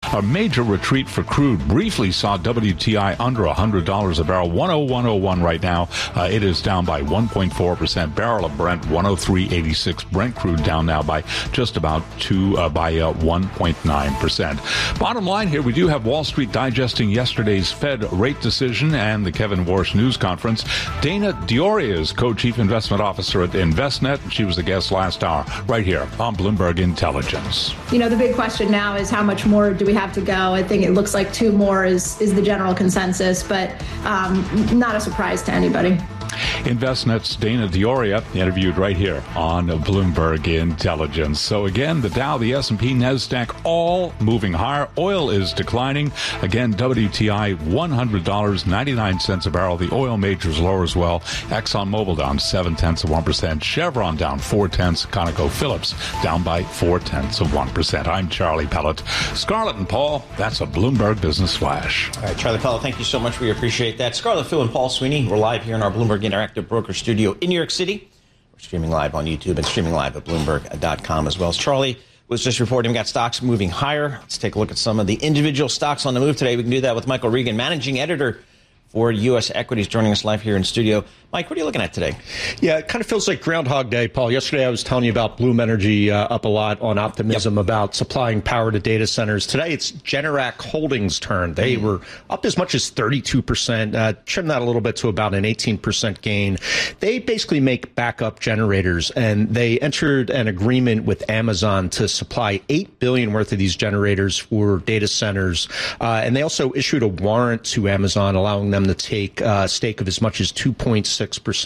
A major retreat for crude briefly saw WTI under $100 a barrel, 101.01 right now. It is down by 1.4%. Barrel of Brent, 103.86. Brent crude down now by just about 1.9%. Bottom line here, we do have Wall Street digesting yesterday's Fed rate decision and the Kevin Warsh news conference. Dana Dioria is co-chief investment officer at Envestnet. She was the guest last hour right here on Bloomberg Intelligence. You know, the big question now is how much more do we have to go? I think it looks like 2 more is the general consensus, but not a surprise to anybody. Envestnet's Dana Dioria interviewed right here on Bloomberg Intelligence. So again, the Dow, the S&P, NASDAQ, all moving higher. Oil is declining. Again, WTI, $100.99 a barrel. The oil majors lower as well. ExxonMobil down 0.7%. Chevron down 0.4. ConocoPhillips down by 0.4%. I'm Charlie Pellet. Scarlett and Paul, that's a Bloomberg Business Flash. All right, Charlie Pellet, thank you so much. We appreciate that. Scarlett, Phil, and Paul Sweeney, we're live here in our Bloomberg Interactive Broker Studio in New York City. We're streaming live on YouTube and streaming live at Bloomberg.com as well. As Charlie was just reporting, we got stocks moving higher. Let's take a look at some of the individual stocks on the move today. We can do that with Michael Regan, managing editor for U.S. Equities, joining us live here in studio. Mike, what are you looking at today? Yeah, it kind of feels like Groundhog Day, Paul. Yesterday I was telling you about Bloom Energy up a lot on optimism about supplying power to data centers. Today it's Generac Holdings' turn. They were up as much as 32%, trimmed that a little bit to about an 18% gain. They basically make backup generators, and they entered an agreement with Amazon to supply $8 billion worth of these generators for data centers. And they also issued a warrant to Amazon, allowing them to take a stake of as much as 2.6%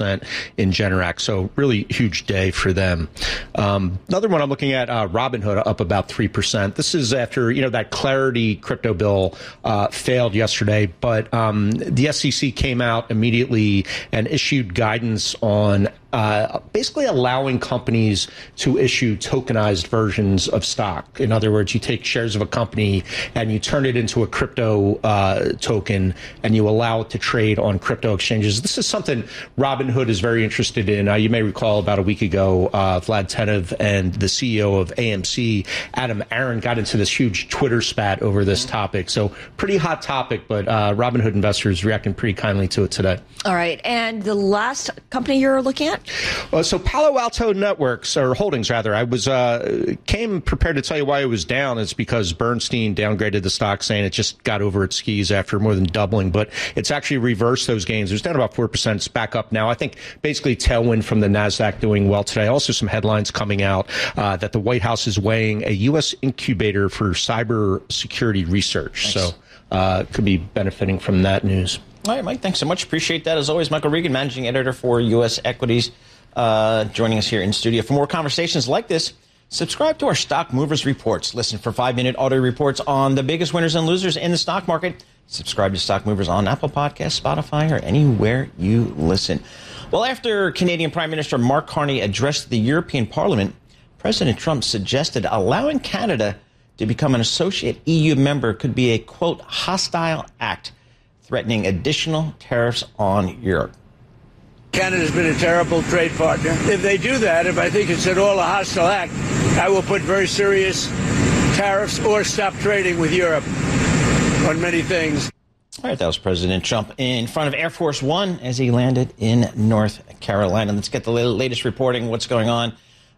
in Generac. So really huge day for them. Another one I'm looking at, Robinhood, up about 3%. This is after, that Clarity crypto bill failed yesterday, but the SEC came out immediately and issued guidance on basically allowing companies to issue tokenized versions of stock. In other words, you take shares of a company and you turn it into a crypto token, and you allow it to trade on crypto exchanges. This is something Robinhood is very interested in. You may recall about a week ago, Vlad Tenev and the CEO of AMC, Adam Aron, got into this huge Twitter spat over this topic. So pretty hot topic, but Robinhood investors reacting pretty kindly to it today. All right. And the last company you're looking at? So Palo Alto Networks, or Holdings rather, I was came prepared to tell you why it was down. It's because Bernstein downgraded the stock, saying it just got over its skis after more than doubling, but it's actually reversed those gains. It was down about 4%. It's back up now. I think basically tailwind from the NASDAQ doing well today. Also some headlines coming out that the White House is weighing a U.S. incubator for cyber security research. Thanks. So could be benefiting from that news. All right, Mike, thanks so much. Appreciate that. As always, Michael Regan, managing editor for U.S. Equities, joining us here in studio. For more conversations like this, subscribe to our Stock Movers Reports. Listen for 5-minute audio reports on the biggest winners and losers in the stock market. Subscribe to Stock Movers on Apple Podcasts, Spotify, or anywhere you listen. Well, after Canadian Prime Minister Mark Carney addressed the European Parliament, President Trump suggested allowing Canada to become an associate EU member could be a, quote, hostile act, threatening additional tariffs on Europe. Canada's been a terrible trade partner. If they do that, if I think it's at all a hostile act, I will put very serious tariffs or stop trading with Europe on many things. All right, that was President Trump in front of Air Force One as he landed in North Carolina. Let's get the latest reporting, what's going on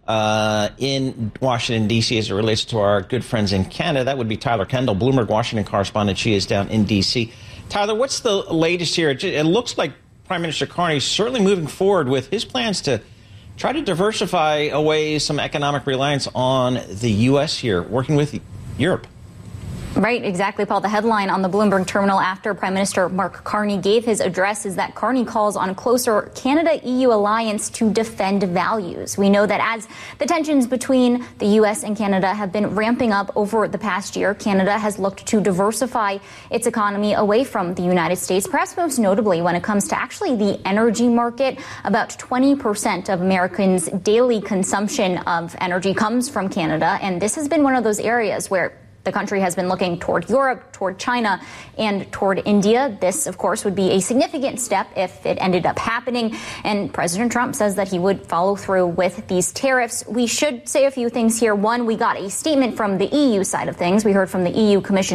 in Washington, D.C. as it relates to our good friends in Canada. That would be Tyler Kendall, Bloomberg Washington correspondent. She is down in D.C. Tyler, what's the latest here? It looks like Prime Minister Carney is certainly moving forward with his plans to try to diversify away some economic reliance on the U.S. here, working with Europe. Right, exactly, Paul. The headline on the Bloomberg terminal after Prime Minister Mark Carney gave his address is that Carney calls on a closer Canada-EU alliance to defend values. We know that as the tensions between the U.S. and Canada have been ramping up over the past year, Canada has looked to diversify its economy away from the United States, perhaps most notably when it comes to actually the energy market. About 20% of Americans' daily consumption of energy comes from Canada, and this has been one of those areas where the country has been looking toward Europe, toward China, and toward India. This, of course, would be a significant step if it ended up happening. And President Trump says that he would follow through with these tariffs. We should say a few things here. One, we got a statement from the EU side of things. We heard from the EU Commission